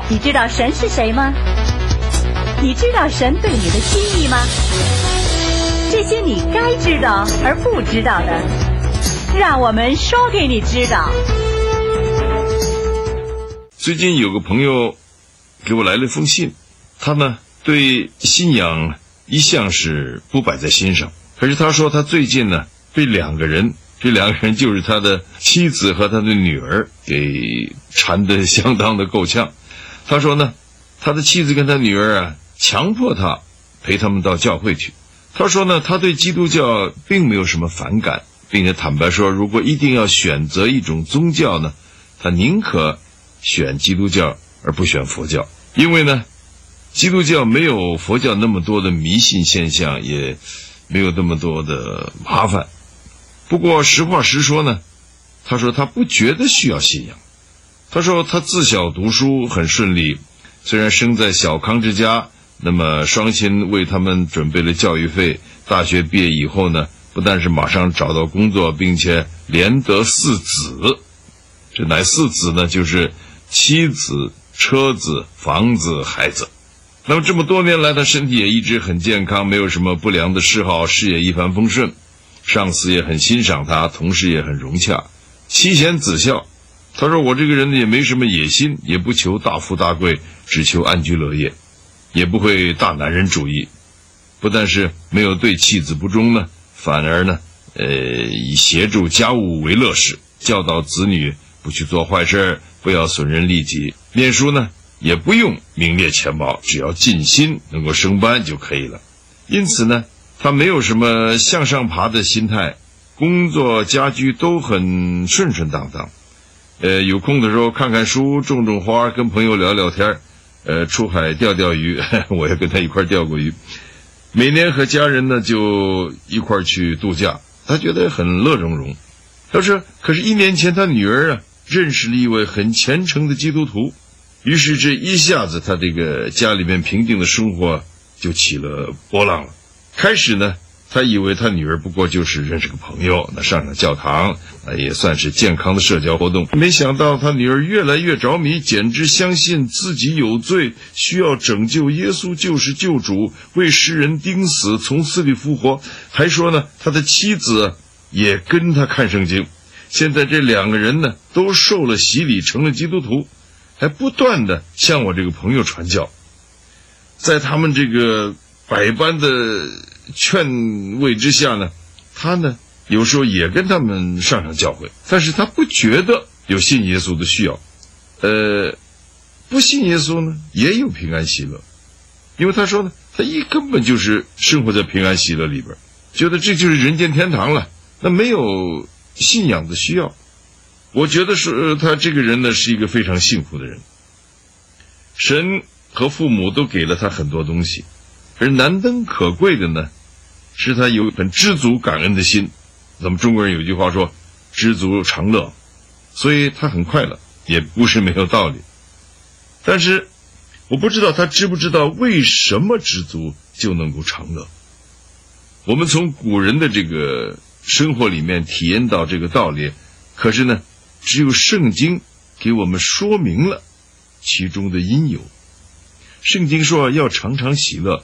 你知道神是谁吗？你知道神对你的心意吗？这些你该知道而不知道的，让我们说给你知道。 最近有个朋友给我来了封信，他呢对信仰一向是不摆在心上，可是他说他最近呢被两个人，这两个人就是他的妻子和他的女儿给缠得相当的够呛。他说呢，他的妻子跟他女儿啊强迫他陪他们到教会去。他说呢，他对基督教并没有什么反感，并且坦白说，如果一定要选择一种宗教呢，他宁可选基督教而不选佛教，因为呢基督教没有佛教那么多的迷信现象，也没有那么多的麻烦。不过实话实说呢，他说他不觉得需要信仰。他说他自小读书很顺利，虽然生在小康之家，那么双亲为他们准备了教育费，大学毕业以后呢，不但是马上找到工作，并且连得4子。这哪4子呢？就是妻子、车子、房子、孩子。那么这么多年来，他身体也一直很健康，没有什么不良的嗜好，事业一帆风顺，上司也很欣赏他，同事也很融洽，妻贤子孝。他说我这个人也没什么野心，也不求大富大贵，只求安居乐业，也不会大男人主义。不但是没有对妻子不忠呢，反而呢以协助家务为乐事，教导子女不去做坏事，不要损人利己。念书呢也不用名列前茅，只要尽心能够升班就可以了。因此呢，他没有什么向上爬的心态，工作家居都很顺顺当当。有空的时候看看书，种种花，跟朋友聊聊天，出海钓钓鱼，我也跟他一块钓过鱼。每年和家人呢就一块去度假，他觉得很乐融融。他说可是1年前他女儿啊认识了一位很虔诚的基督徒，于是这一下子他这个家里面平静的生活就起了波浪了。开始呢他以为他女儿不过就是认识个朋友，那上教堂也算是健康的社交活动。没想到他女儿越来越着迷，简直相信自己有罪，需要拯救，耶稣就是救主，为世人钉死，从死里复活。还说呢他的妻子也跟他看圣经。现在这两个人呢都受了洗礼，成了基督徒，还不断的向我这个朋友传教。在他们这个百般的劝慰之下呢，他呢有时候也跟他们上教会，但是他不觉得有信耶稣的需要。不信耶稣呢也有平安喜乐，因为他说呢他根本就是生活在平安喜乐里边，觉得这就是人间天堂了，那没有信仰的需要。我觉得是他这个人呢是一个非常幸福的人，神和父母都给了他很多东西，而难登可贵的呢是他有很知足感恩的心。咱们中国人有句话说知足常乐，所以他很快乐，也不是没有道理。但是我不知道他知不知道为什么知足就能够常乐。我们从古人的这个生活里面体验到这个道理，可是呢只有圣经给我们说明了其中的因由。圣经说要常常喜乐，